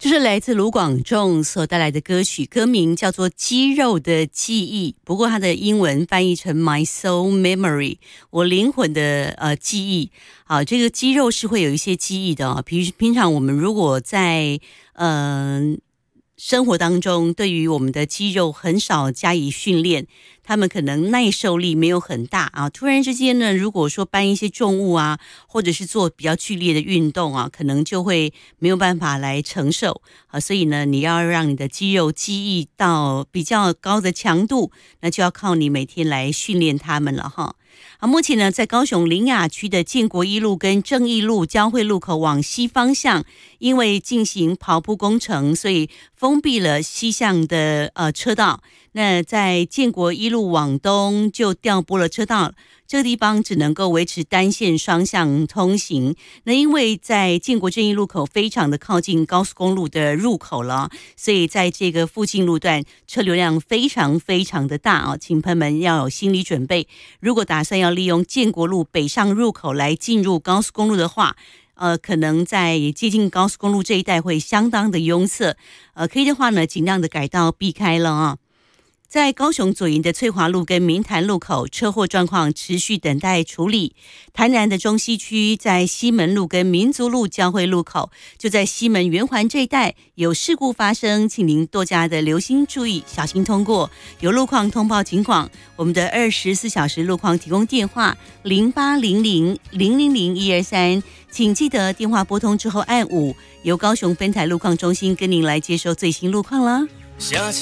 这是来自卢广仲所带来的歌曲，歌名叫做《肌肉的记忆》，不过它的英文翻译成 My Soul Memory， 我灵魂的记忆。好，这个肌肉是会有一些记忆的哦，平常我们如果在生活当中，对于我们的肌肉很少加以训练，他们可能耐受力没有很大啊。突然之间呢，如果说搬一些重物啊，或者是做比较剧烈的运动啊，可能就会没有办法来承受啊。所以呢，你要让你的肌肉记忆到比较高的强度，那就要靠你每天来训练它们了哈。好，目前呢，在高雄苓雅区的建国一路跟正义路交汇路口往西方向，因为进行刨铺工程，所以封闭了西向的车道。那在建国一路往东就调拨了车道，这个地方只能够维持单线双向通行。那因为在建国正义路口非常的靠近高速公路的入口了，所以在这个附近路段车流量非常非常的大啊，请朋友们要有心理准备。如果打算要利用建国路北上入口来进入高速公路的话，可能在接近高速公路这一带会相当的拥塞，可以的话呢，尽量的改道避开了啊。在高雄左营的翠华路跟明潭路口车祸状况持续等待处理。台南的中西区在西门路跟民族路交汇路口，就在西门圆环这一带有事故发生，请您多加的留心注意，小心通过。有路况通报情况，我们的24小时路况提供电话0800000123，请记得电话拨通之后按5，由高雄分台路况中心跟您来接收最新路况了。